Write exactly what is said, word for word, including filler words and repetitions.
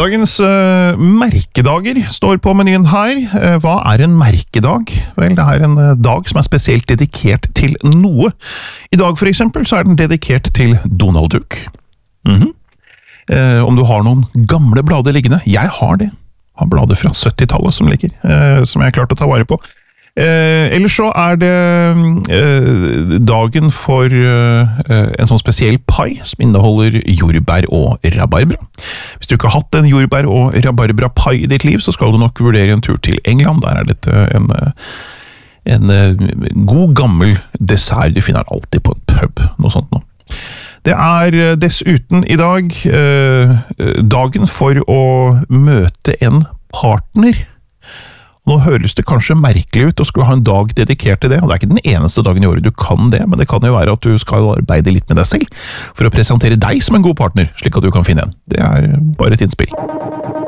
Dagens uh, merkedager står på menyen her. Uh, hva er en merkedag? Vel, det er en uh, dag som er spesielt dedikert til noe. I dag for eksempel så er den dedikert til Donald Duck. Mhm. Uh, om du har noen gamle blader liggende. Jeg har det. Har blader fra syttitallet som ligger, uh, som jeg har klart å ta vare på. Eh, ellers så er det eh, dagen for eh, en sånn spesiell pai som inneholder jordbær og rabarbra. Hvis du ikke har hatt en jordbær og rabarbra pai i ditt liv, så skal du nok vurdere en tur til England. Der er dette en, en, en god gammel dessert du finner alltid på en pub, noe sånt nå. Det er dessuten i dag eh, dagen for å møte en partner. Nå høres det kanskje merkelig ut å skulle ha en dag dedikert til det, og det er ikke den eneste dagen i året du kan det, men det kan jo være at du skal arbeide litt med deg selv for å presentere deg som en god partner, slik at du kan finne en. Det er bare et innspill.